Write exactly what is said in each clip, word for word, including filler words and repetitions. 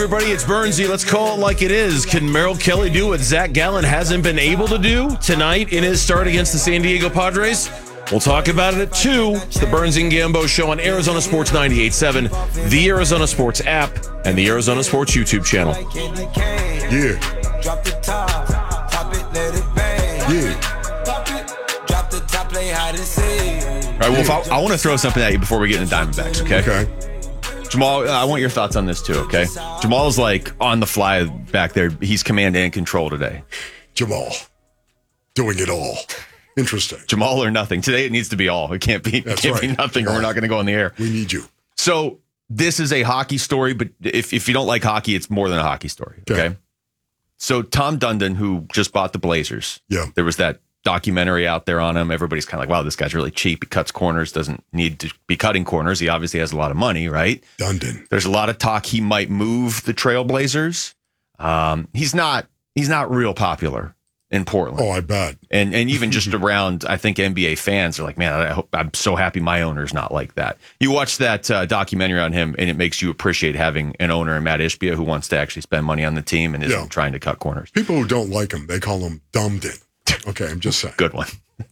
Everybody, it's Bernsey. Let's call it like it is. Can Merrill Kelly do what Zach Gallen hasn't been able to do tonight in his start against the San Diego Padres? We'll talk about it at two. It's the Burns and Gambo Show on Arizona Sports ninety-eight point seven, the Arizona Sports app, and the Arizona Sports YouTube channel. Yeah. Drop the top, pop it, let it bang. Yeah. Pop it, drop the top, play hide and seek. All right, Wolf, I, I want to throw something at you before we get into Diamondbacks, okay? Okay. Jamal, I want your thoughts on this too, okay? Jamal's like on the fly back there. He's command and control today. Jamal, doing it all. Interesting. Jamal or nothing. Today it needs to be all. It can't be, it can't right. be nothing or we're not going to go on the air. We need you. So this is a hockey story, but if, if you don't like hockey, it's more than a hockey story, okay? okay? So Tom Dundon, who just bought the Blazers, yeah. there was that documentary out there on him. Everybody's kind of like, wow, this guy's really cheap. He cuts corners, doesn't need to be cutting corners. He obviously has a lot of money, right? Dundon. There's a lot of talk he might move the Trailblazers. Um, he's not he's not real popular in Portland. Oh, I bet. And and even just around, I think N B A fans are like, man, I hope, I'm so happy my owner's not like that. You watch that uh, documentary on him, and it makes you appreciate having an owner in Matt Ishbia who wants to actually spend money on the team and isn't yeah. trying to cut corners. People who don't like him, they call him Dumbdon. Okay, I'm just saying. Good one.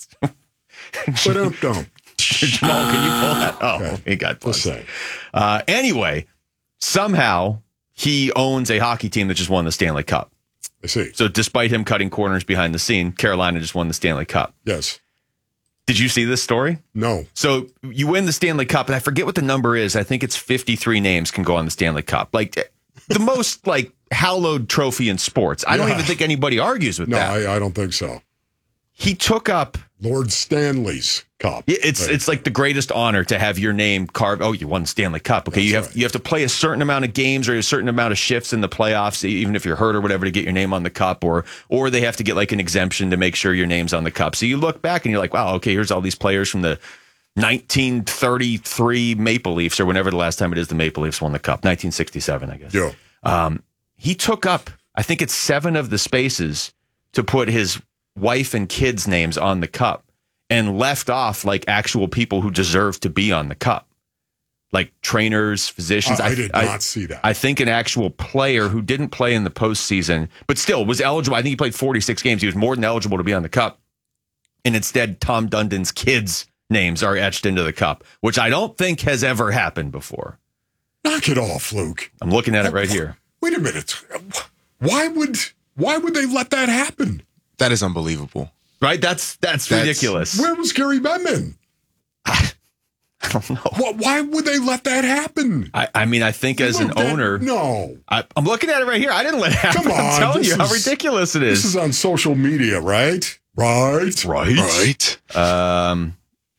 But I'm dumb. Jamal, can you pull that? Oh, okay. He got Just saying. Uh, anyway, somehow he owns a hockey team that just won the Stanley Cup. I see. So despite him cutting corners behind the scene, Carolina just won the Stanley Cup. Yes. Did you see this story? No. So you win the Stanley Cup, and I forget what the number is. I think it's fifty-three names can go on the Stanley Cup. Like the most like hallowed trophy in sports. I yeah. don't even think anybody argues with no, that. No, I, I don't think so. He took up Lord Stanley's Cup. It's right. it's like the greatest honor to have your name carved. Oh, you won the Stanley Cup. Okay, That's you have right. you have to play a certain amount of games or a certain amount of shifts in the playoffs, even if you're hurt or whatever, to get your name on the cup, or or they have to get like an exemption to make sure your name's on the cup. So you look back and you're like, wow, okay, here's all these players from the nineteen thirty-three Maple Leafs, or whenever the last time it is the Maple Leafs won the cup, nineteen sixty-seven, I guess. Yeah. Um, he took up, I think it's seven of the spaces to put his wife and kids' names on the cup, and left off like actual people who deserve to be on the cup, like trainers, physicians. I, I I did I, not see that. I think an actual player who didn't play in the postseason, but still was eligible. I think he played forty-six games. He was more than eligible to be on the cup. And instead, Tom Dundon's kids' names are etched into the cup, which I don't think has ever happened before. Knock it off, Luke. I'm looking at it right here. Wait a minute. Why would why would they let that happen? That is unbelievable. Right? That's that's, that's ridiculous. Where was Gary Bettman? I, I don't know. Why, why would they let that happen? I, I mean, I think as Look, an that, owner. No. I, I'm looking at it right here. I didn't let it happen. Come on, I'm telling you is, how ridiculous it is. This is on social media, right? Right. Right. Right. Um,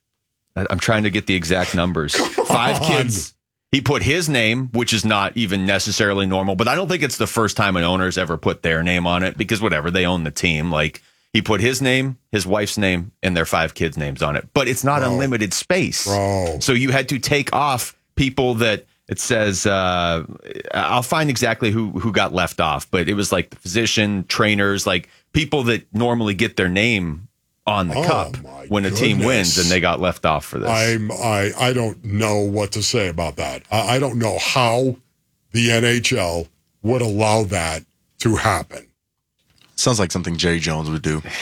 I, I'm trying to get the exact numbers. Five kids. He put his name, which is not even necessarily normal, but I don't think it's the first time an owner's ever put their name on it, because whatever, they own the team. Like, he put his name, his wife's name, and their five kids' names on it. But it's not Bro. unlimited space. Bro. So you had to take off people that it says, uh, I'll find exactly who, who got left off, but it was like the physician, trainers, like people that normally get their name on the oh, cup when a goodness. team wins, and they got left off for this. I'm, I, I don't know what to say about that. I, I don't know how the N H L would allow that to happen. Sounds like something Jerry Jones would do.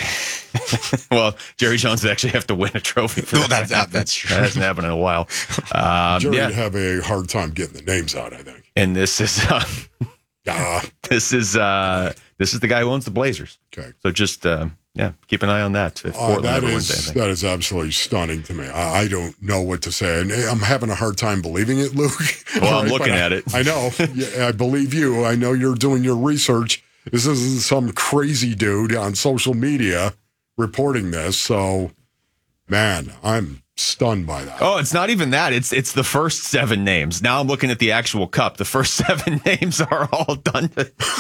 Well, Jerry Jones would actually have to win a trophy for no, that. that, that. That's true. That hasn't happened in a while. Um, Jerry yeah. would have a hard time getting the names out, I think. And this is uh, uh, this is uh, this is the guy who owns the Blazers. Okay. So just uh, yeah, keep an eye on that. If uh, Portland that ever wins is anything. that is absolutely stunning to me. I, I don't know what to say, and I'm having a hard time believing it, Luke. Well, I'm right, looking I, at it. I know. Yeah, I believe you. I know you're doing your research. This isn't some crazy dude on social media reporting this. So, man, I'm stunned by that. Oh, it's not even that. It's it's the first seven names. Now I'm looking at the actual cup. The first seven names are all done.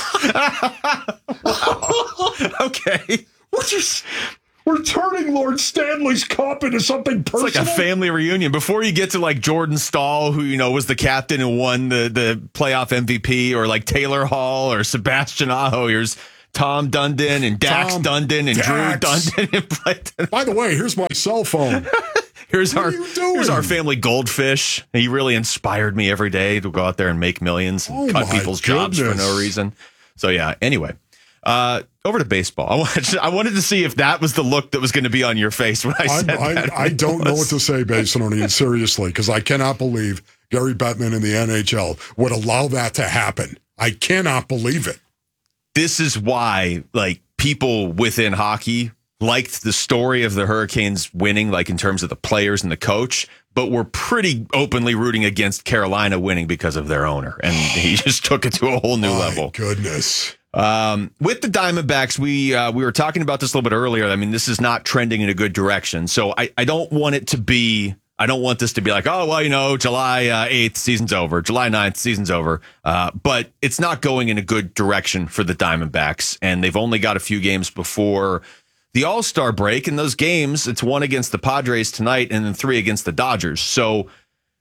Okay. We're just we're turning Lord Stanley's Cup into something personal. It's like a family reunion. Before you get to like Jordan Stahl, who, you know, was the captain and won the, the playoff M V P, or like Taylor Hall or Sebastian Aho, here's Tom Dundon and Dax Tom Dundon and Dax. Drew Dundon. And By the way, here's my cell phone. here's What our are you doing? here's our family goldfish. He really inspired me every day to go out there and make millions and Oh cut my people's jobs for goodness. no reason. So yeah. Anyway, uh, over to baseball. I wanted to, I wanted to see if that was the look that was going to be on your face when I I'm, said I, that. I don't know what Was- to say, Basinonian, seriously, because I cannot believe Gary Bettman in the N H L would allow that to happen. I cannot believe it. This is why, like, people within hockey liked the story of the Hurricanes winning, like in terms of the players and the coach, but were pretty openly rooting against Carolina winning because of their owner. And he just took it to a whole new My level. goodness. Um, with the Diamondbacks, we uh, we were talking about this a little bit earlier. I mean, this is not trending in a good direction. So I, I don't want it to be, I don't want this to be like, oh, well, you know, July uh, eighth, season's over. July ninth, season's over. Uh, but it's not going in a good direction for the Diamondbacks. And they've only got a few games before the All-Star break. And those games, it's one against the Padres tonight and then three against the Dodgers. So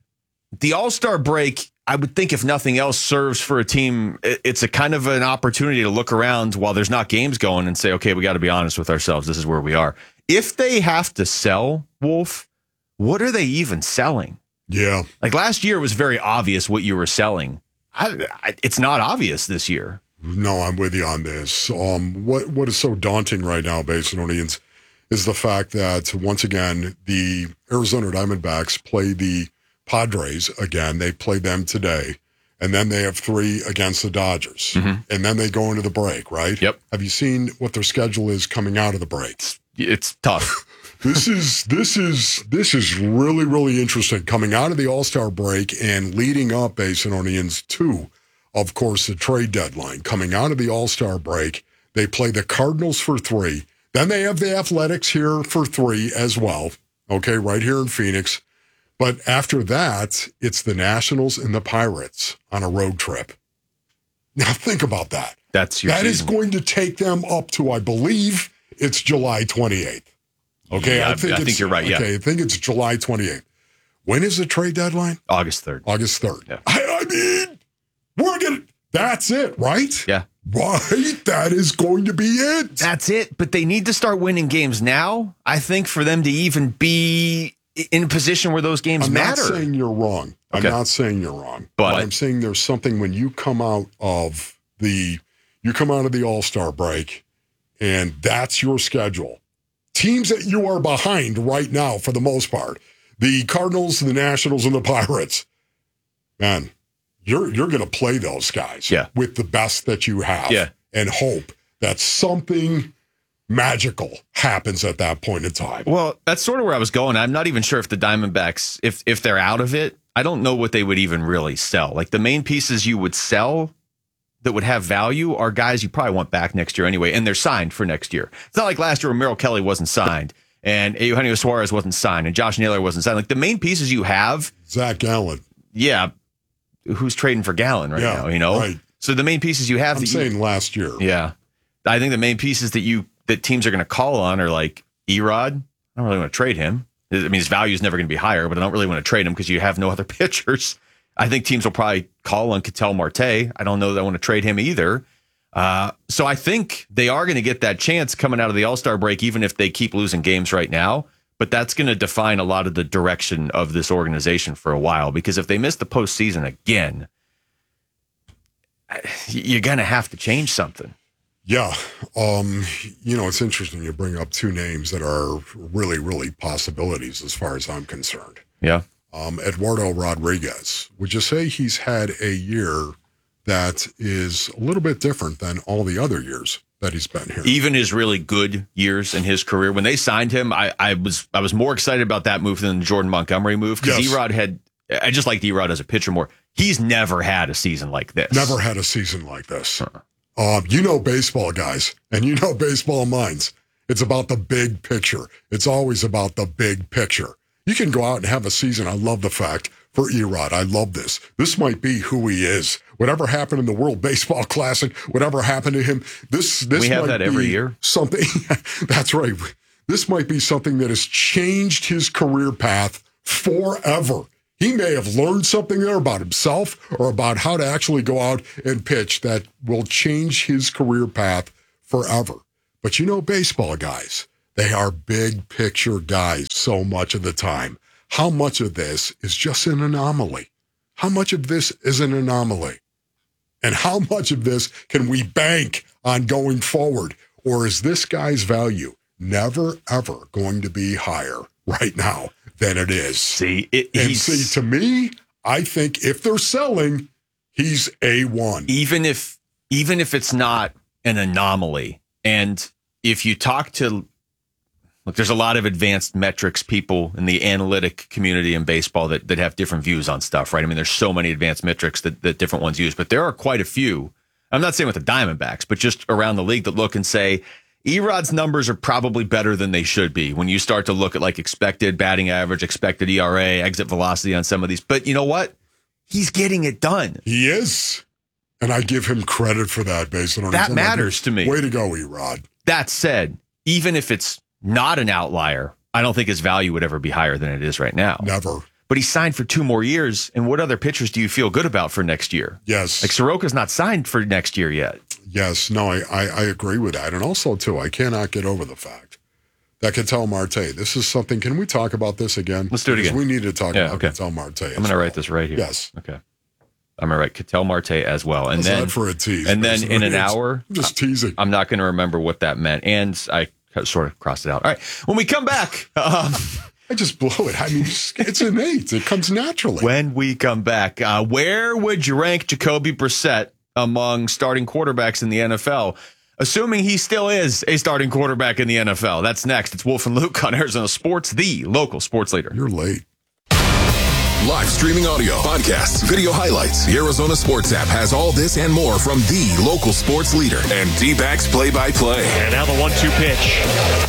the All-Star break, I would think if nothing else serves for a team, it's a kind of an opportunity to look around while there's not games going and say, okay, we got to be honest with ourselves. This is where we are. If they have to sell, Wolf, what are they even selling? Yeah. Like last year, it was very obvious what you were selling. I, I, it's not obvious this year. No, I'm with you on this. Um, what what is so daunting right now, Basinonians, is the fact that once again the Arizona Diamondbacks play the Padres again. They play them today, and then they have three against the Dodgers, Mhm. and then they go into the break. Right? Yep. Have you seen what their schedule is coming out of the break? It's tough. This is this is this is really really interesting coming out of the All-Star break and leading up, Basinonians, to, of course, the trade deadline. Coming out of the All-Star break, they play the Cardinals for three. Then they have the Athletics here for three as well. Okay, right here in Phoenix. But after that, it's the Nationals and the Pirates on a road trip. Now think about that. That's your That is season. going to take them up to, I believe, it's July twenty-eighth. Okay, Yeah, I- I it's- think you're right, yeah. Okay, I think it's July twenty-eighth. When is the trade deadline? August third. August third. Yeah. I, I mean, we're gonna. That's it, right? Yeah. Right. That is going to be it. That's it. But they need to start winning games now, I think, for them to even be in a position where those games I'm matter. not saying you're wrong. I'm Okay. not saying you're wrong. But- I'm saying there's something when you come out of the you come out of the All-Star break and that's your schedule. Teams that you are behind right now for the most part. The Cardinals, the Nationals, and the Pirates. Man, you're you're gonna play those guys Yeah. with the best that you have Yeah. and hope that something magical happens at that point in time. Well, that's sort of where I was going. I'm not even sure if the Diamondbacks, if if they're out of it, I don't know what they would even really sell. Like the main pieces you would sell that would have value are guys you probably want back next year anyway, and they're signed for next year. It's not like last year when Merrill Kelly wasn't signed and Eugenio Suarez wasn't signed and Josh Naylor wasn't signed. Like the main pieces you have, Zach Gallen. yeah, who's trading for Gallon right Yeah, now, you know? right. So the main pieces you have I'm that you, saying last year. yeah. I think the main pieces that you that teams are going to call on are like Erod. I don't really want to trade him. I mean, his value is never going to be higher, but I don't really want to trade him because you have no other pitchers. I think teams will probably call on Ketel Marte. I don't know that I want to trade him either. Uh, so I think they are going to get that chance coming out of the All-Star break, even if they keep losing games right now. But that's going to define a lot of the direction of this organization for a while, because if they miss the postseason again, you're going to have to change something. Yeah. Um, you know, it's interesting you bring up two names that are really, really possibilities as far as I'm concerned. Yeah. Um, Eduardo Rodriguez, would you say he's had a year that is a little bit different than all the other years that he's been here? Even his really good years in his career, when they signed him, I, I was I was more excited about that move than the Jordan Montgomery move, because Yes. Erod had, I just like Erod as a pitcher more. He's never had a season like this. Never had a season like this. Um, you know baseball, guys, and you know baseball minds. It's about the big picture. It's always about the big picture. You can go out and have a season. I love the fact for Erod. I love this. This might be who he is. Whatever happened in the World Baseball Classic, whatever happened to him, this this We have might that every be year. Something that's right. This might be something that has changed his career path forever. He may have learned something there about himself or about how to actually go out and pitch that will change his career path forever. But you know, baseball guys, They are big picture guys so much of the time. How much of this is just an anomaly? How much of this is an anomaly? And how much of this can we bank on going forward? Or is this guy's value never, ever going to be higher right now than it is? See, it, and he's, see, to me, I think if they're selling, he's A one. Even if, even if it's not an anomaly, and if you talk to, look, there's a lot of advanced metrics people in the analytic community in baseball that, that have different views on stuff, right? I mean, there's so many advanced metrics that, that different ones use, but there are quite a few. I'm not saying with the Diamondbacks, but just around the league that look and say, Erod's numbers are probably better than they should be when you start to look at like expected batting average, expected E R A, exit velocity on some of these. But you know what? He's getting it done. He is. And I give him credit for that based on that matters to me. Way to go, Erod. That said, even if it's not an outlier, I don't think his value would ever be higher than it is right now. Never. But he signed for two more years. And what other pitchers do you feel good about for next year? Yes. Like Soroka's not signed for next year yet. Yes. No, I, I, I agree with that. And also, too, I cannot get over the fact that Ketel Marte, this is something, can we talk about this again? Let's do it because again. we need to talk yeah, about okay. Ketel Marte. I'm going to write this right here. Yes. Okay. I'm going to write Ketel Marte as well. And How's then that for a tease? And then in an It's hour, just teasing. I'm not going to remember what that meant. And I sort of crossed it out. All right. When we come back, um, I just blow it. I mean, it's innate. It comes naturally. When we come back, uh, where would you rank Jacoby Brissett among starting quarterbacks in the N F L? Assuming he still is a starting quarterback in the N F L. That's next. It's Wolf and Luke on Arizona Sports, the local sports leader. You're late. Live streaming audio, podcasts, video highlights. The Arizona Sports app has all this and more from the local sports leader and D-backs play-by-play. And now the one two pitch.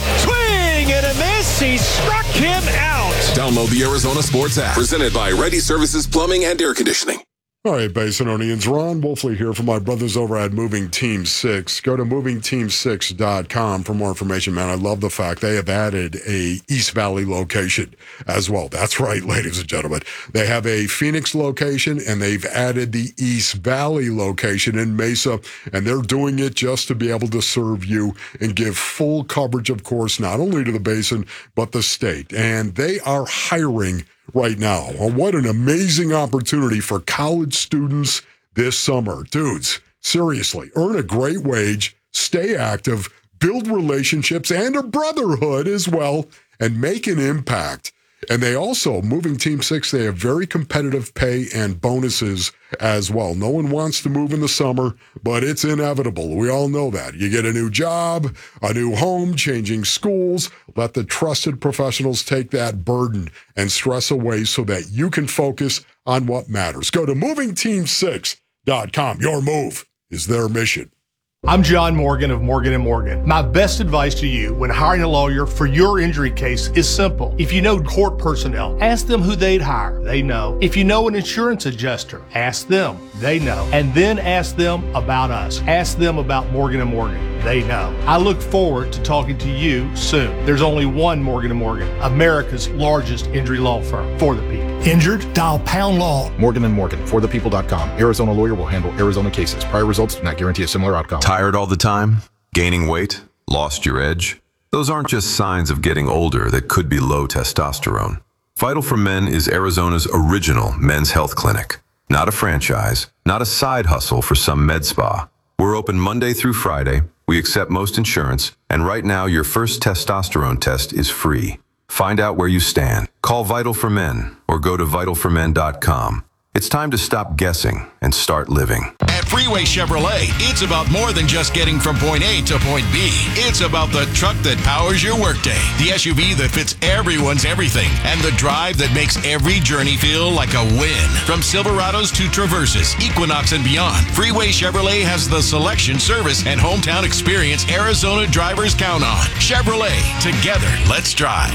Swing and a miss. He struck him out. Download the Arizona Sports app. Presented by Ready Services Plumbing and Air Conditioning. All right, Basinonians, Ron Wolfley here from my brothers over at Moving Team six. Go to moving team six dot com for more information, man. I love the fact they have added a East Valley location as well. That's right, ladies and gentlemen. They have a Phoenix location, and they've added the East Valley location in Mesa, and they're doing it just to be able to serve you and give full coverage, of course, not only to the Basin, but the state. And they are hiring right now. Well, what an amazing opportunity for college students this summer. Dudes, seriously, earn a great wage, stay active, build relationships and a brotherhood as well, and make an impact. And they also, Moving Team six, they have very competitive pay and bonuses as well. No one wants to move in the summer, but it's inevitable. We all know that. You get a new job, a new home, changing schools. Let the trusted professionals take that burden and stress away so that you can focus on what matters. Go to moving team six dot com. Your move is their mission. I'm John Morgan of Morgan and Morgan. My best advice to you when hiring a lawyer for your injury case is simple. If you know court personnel, ask them who they'd hire. They know. If you know an insurance adjuster, ask them. They know. And then ask them about us. Ask them about Morgan and Morgan. They know. I look forward to talking to you soon. There's only one Morgan and Morgan, America's largest injury law firm for the people. Injured? Dial pound law. Morgan and Morgan, for the people dot com. Arizona lawyer will handle Arizona cases. Prior results do not guarantee a similar outcome. Tired all the time? Gaining weight? Lost your edge? Those aren't just signs of getting older that could be low testosterone. Vital for Men is Arizona's original men's health clinic. Not a franchise, not a side hustle for some med spa. We're open Monday through Friday. We accept most insurance, and right now your first testosterone test is free. Find out where you stand. Call Vital for Men or go to vital for men dot com. It's time to stop guessing and start living. At Freeway Chevrolet, it's about more than just getting from point A to point B. It's about the truck that powers your workday, the S U V that fits everyone's everything, and the drive that makes every journey feel like a win. From Silverados to Traverses, Equinox, and beyond, Freeway Chevrolet has the selection, service, and hometown experience Arizona drivers count on. Chevrolet, together, let's drive.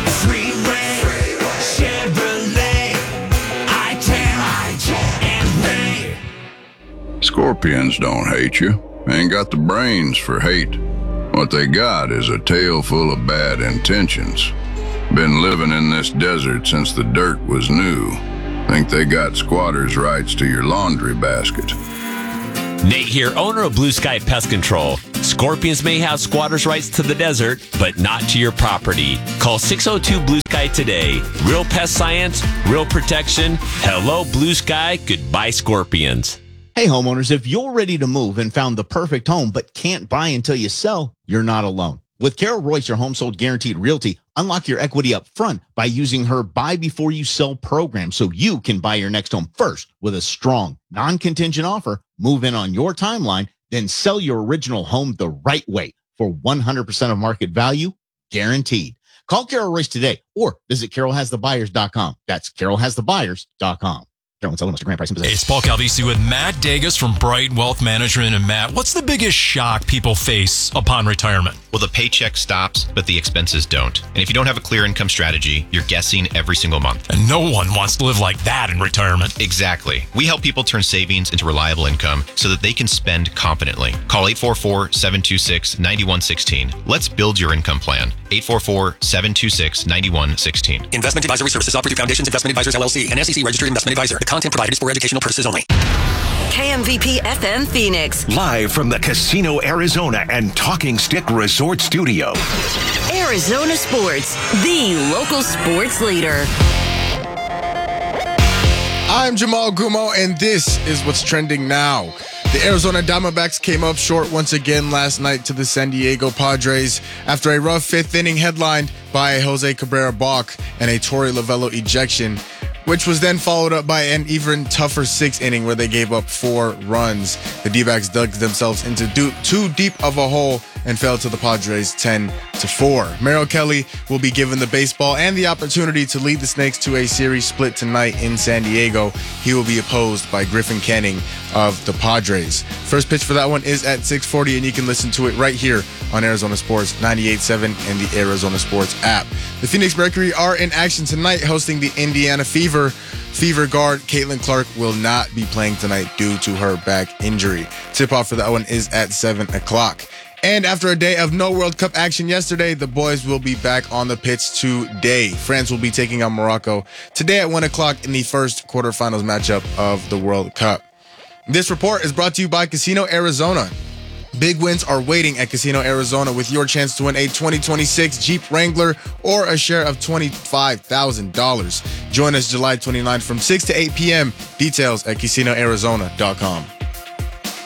Freeway Chevrolet. Scorpions don't hate you. Ain't got the brains for hate. What they got is a tail full of bad intentions. Been living in this desert since the dirt was new. Think they got squatters' rights to your laundry basket. Nate here, owner of Blue Sky Pest Control. Scorpions may have squatters' rights to the desert, but not to your property. Call six oh two Blue Sky today. Real pest science, real protection. Hello, Blue Sky. Goodbye, Scorpions. Hey, homeowners, if you're ready to move and found the perfect home but can't buy until you sell, you're not alone. With Carol Royce, your home sold guaranteed realty, unlock your equity up front by using her buy before you sell program so you can buy your next home first with a strong, non-contingent offer, move in on your timeline, then sell your original home the right way for one hundred percent of market value, guaranteed. Call Carol Royce today or visit carol has the buyers dot com. That's carol has the buyers dot com. Carol and sell Mister Grant Price and Possession. It's Paul Calvisi with Matt Dagas from Bright Wealth Management. And Matt, what's the biggest shock people face upon retirement? Well, the paycheck stops, but the expenses don't. And if you don't have a clear income strategy, you're guessing every single month. And no one wants to live like that in retirement. Exactly. We help people turn savings into reliable income so that they can spend confidently. Call eight four four, seven two six, nine one one six. Let's build your income plan. eight four four, seven two six, nine one one six. Investment advisory services offered through Foundations Investment Advisors, L L C, an S E C registered investment advisor. The content provided is for educational purposes only. K M V P F M Phoenix. Live from the Casino Arizona and Talking Stick Resort Studio. Arizona Sports, the local sports leader. I'm Jamal Gumo, and this is what's trending now. The Arizona Diamondbacks came up short once again last night to the San Diego Padres after a rough fifth inning headlined by a Jose Cabrera balk and a Torey Lovello ejection, which was then followed up by an even tougher sixth inning where they gave up four runs. The D-backs dug themselves into do- too deep of a hole and fell to the Padres ten to four. Merrill Kelly will be given the baseball and the opportunity to lead the Snakes to a series split tonight in San Diego. He will be opposed by Griffin Canning of the Padres. First pitch for that one is at six forty, and you can listen to it right here on Arizona Sports ninety-eight point seven and the Arizona Sports app. The Phoenix Mercury are in action tonight hosting the Indiana Fever. Fever guard Caitlin Clark will not be playing tonight due to her back injury. Tip-off for that one is at seven o'clock. And after a day of no World Cup action yesterday, the boys will be back on the pitch today. France will be taking on Morocco today at one o'clock in the first quarterfinals matchup of the World Cup. This report is brought to you by Casino Arizona. Big wins are waiting at Casino Arizona with your chance to win a twenty twenty-six Jeep Wrangler or a share of twenty-five thousand dollars. Join us July twenty-ninth from six to eight p.m. Details at casino arizona dot com.